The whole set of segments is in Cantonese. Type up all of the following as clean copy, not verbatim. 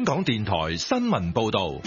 港電台新聞報道。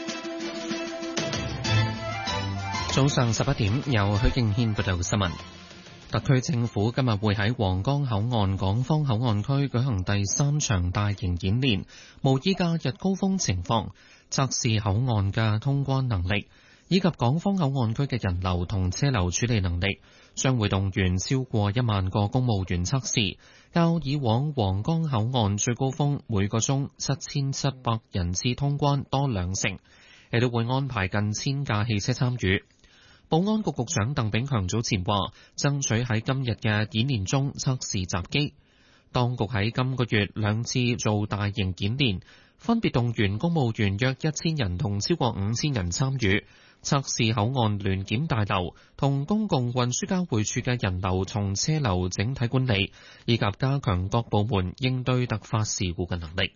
早上11點，由許敬軒報道新聞。特區政府今日會喺皇崗口岸港方口岸區舉行第3場大型演練，模擬假日高峰情況，測試口岸嘅通關能力，以及港方口岸區嘅人流同車流處理能力。將會動員超過1萬個公務員測試，較以往皇崗口岸最高峰每個鐘7700人次通關多2成，亦都會安排近1000架汽車參與。保安局局長鄧炳強早前話，爭取喺今日嘅演練中測試閘機。當局喺今個月2次做大型演練，分別動員公務員約1000人同超過5000人參與，測試口岸聯檢大樓同公共運輸交匯處嘅人流同車流整體管理，以及加強各部門應對突發事故嘅能力。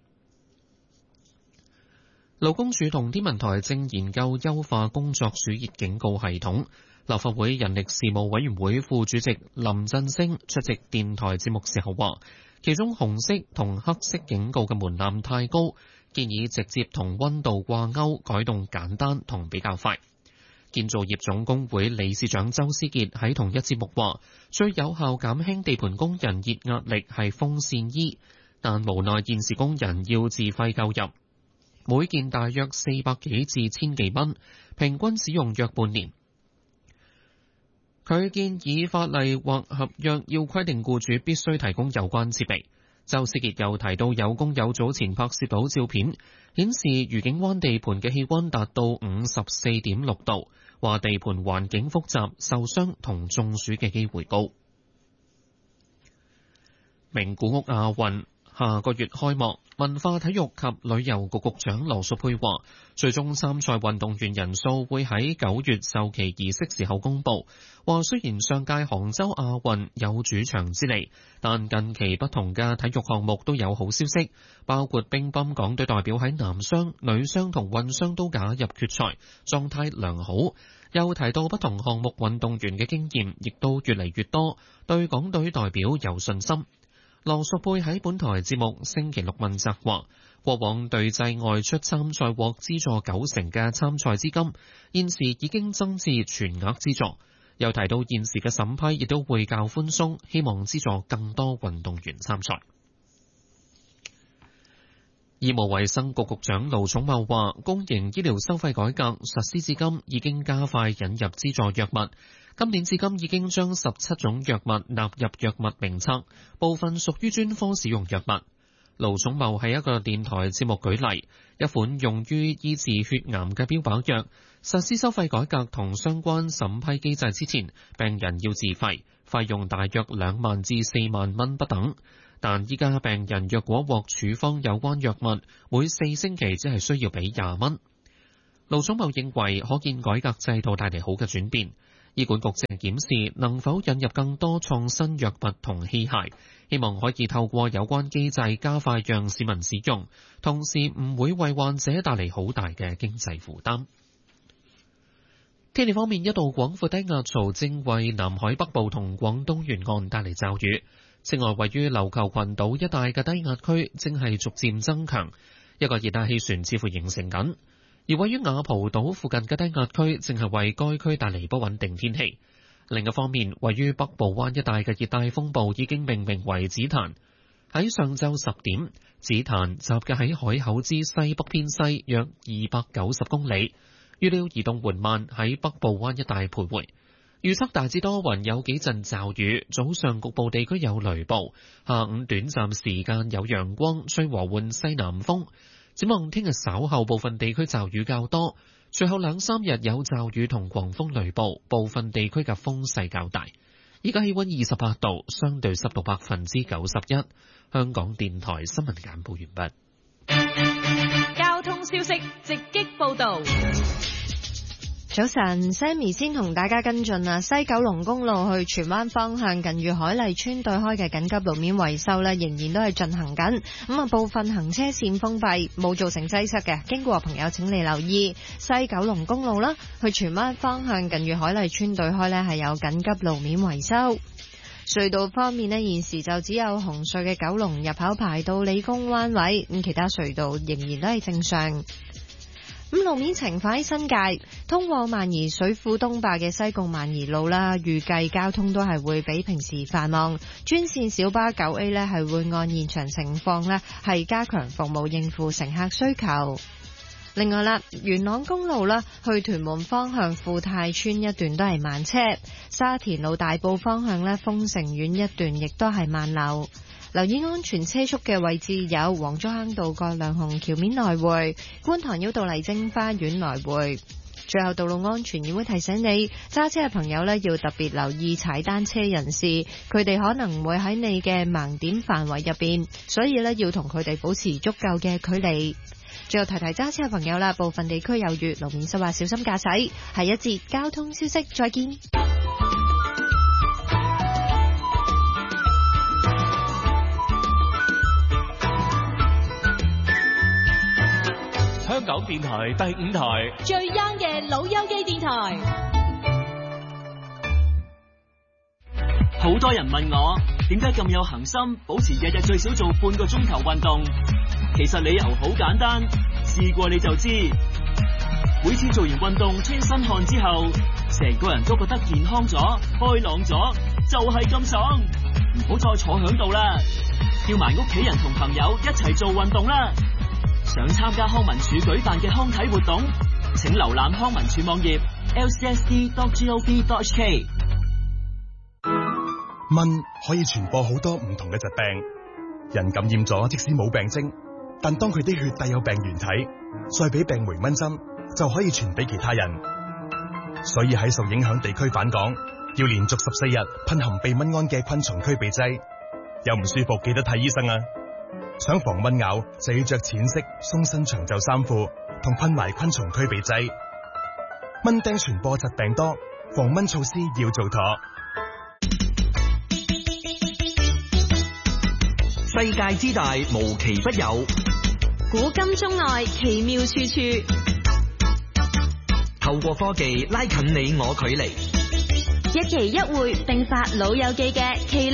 勞工處同天文台正研究優化工作暑熱警告系統。立法會人力事務委員會副主席林振昇出席電台節目時候話，其中紅色同黑色警告嘅門檻太高，建議直接同溫度掛鈎，改動簡單同比較快。建造業總工會理事長周思傑喺同一節目話，最有效減輕地盤工人熱壓力係風扇衣，但無奈現時工人要自費購入，每件大約400幾至1000幾蚊，平均使用約半年。佢建議法例或合約要規定僱主必須提供有關設備。周思傑又提到，有工友早前拍攝到照片，顯示愉景灣地盤嘅氣溫達到54.6度，話地盤環境複雜，受傷同中暑嘅機會高。名古屋亞運下個月開幕，文化體育及旅遊局局長羅淑佩話，最終參賽運動員人數會喺9月授旗儀式時候公佈。話雖然上屆杭州亞運有主場之利，但近期不同嘅體育項目都有好消息，包括乒乓港隊代表喺男雙、女雙同混雙都打入決賽，狀態良好。又提到不同項目運動員嘅經驗亦都越嚟越多，對港隊代表有信心。羅淑佩喺本台節目星期六問責話，過往隊際外出參賽獲資助90%嘅參賽資金，現時已經增至全額資助。又提到現時嘅審批亦都會較寬鬆，希望資助更多運動員參賽。醫務衛生局局長盧寵茂話，公營醫療收費改革實施至今已經加快引入資助藥物，今年至今已經將17種藥物納入藥物名冊，部分屬於專科使用藥物。盧寵茂喺一個電台節目舉例，一款用於醫治血癌嘅標靶藥，實施收費改革同相關審批機制之前，病人要自費，費用大約2萬至4萬蚊不等。但依家病人若果獲處方有關藥物，每4星期只係需要俾20蚊。盧寵茂認為，可見改革制度帶嚟好嘅轉變。醫管局正檢視能否引入更多創新藥物同器械，希望可以透過有關機制加快讓市民使用，同時唔會為患者帶嚟好大嘅經濟負擔。天氣方面，一道廣闊低壓槽正為南海北部同廣東沿岸帶嚟驟雨。此外，位於琉球群島一帶嘅低壓區正係逐漸增強，一個熱帶氣旋似乎形成緊。而位於雅蒲島附近嘅低壓區正係為該區帶嚟不穩定天氣。另一方面，位於北部灣一帶嘅熱帶風暴已經命名為紫檀。喺上晝10點，紫檀集結喺海口之西北偏西約290公里，預料移動緩慢喺北部灣一帶徘徊。預測大致多雲，有幾陣驟雨，早上局部地區有雷暴，下午短暫時間有陽光，吹和緩西南風。展望聽日稍後部分地區驟雨較多，隨後2-3日有驟雨同狂風雷暴，部分地區嘅風勢較大。依家氣溫28度，相對濕度91%。香港電台新聞簡報完畢。交通消息直擊報道。 早晨 ，Sammy 先同大家跟進啊，西九龍公路去荃灣方向近住海麗村對開嘅緊急路面維修呢，仍然都係進行緊。咁啊，部分行車線封閉，冇造成擠塞嘅。經過朋友請你留意，西九龍公路啦，去荃灣方向近住海麗村對開呢係有緊急路面維修。 隧道方面呢，現時就只有紅隧嘅九龍入口排到理工灣位，咁其他隧道仍然都係正常。咁路面情況喺新界，通往萬宜水庫東壩嘅西貢萬宜路啦，預計交通都係會比平時繁忙。專線小巴 9A 呢係會按現場情況呢係加強服務應付乘客需求。另外啦，元朗公路啦，去屯門方向富泰村一段都係慢車，沙田路大埔方向呢，豐城苑一段亦都係慢流。留意安全車速嘅位置有黃竹坑道過亮紅橋面來回、觀塘繞道麗晶花園來回。最後，道路安全議會提醒你，揸車嘅朋友呢要特別留意踩單車人士，佢哋可能會喺你嘅盲點範圍入邊，所以呢要同佢哋保持足夠嘅距離。最後提提揸車嘅朋友啦，部分地區有雨，路面濕滑，小心駕駛。下一節交通消息，再見。 香港電台第5台最 young 嘅老友記電台。 好多人問我點解咁有恒心，保持日日最少做半個鐘頭運動。其實理由好簡單，試過你就知。每次做完運動出一身汗之後，成個人都覺得健康咗、開朗咗，就係咁爽。唔好再坐響度啦，叫埋屋企人同朋友一齊做運動啦。想參加康文署舉辦嘅康體活動，請瀏覽康文署網頁 lcsd.gov.hk。 蚊可以傳播好多唔同嘅疾病，人感染咗即使冇病徵，但當佢啲血帶有病原體，再俾病媒蚊針，就可以傳俾其他人。所以喺受影響地區返港，要連續14日噴含避蚊胺嘅昆蟲驅鼻劑。有唔舒服記得睇醫生啊！想防蚊咬就要着淺色鬆身長袖衫褲，同噴埋昆蟲驅鼻劑。蚊叮傳播疾病多，防蚊措施要做妥。 世界之大無奇不有， 古今中外奇妙處處， 透過科技拉近你我距離， 一期一會並發老友記嘅奇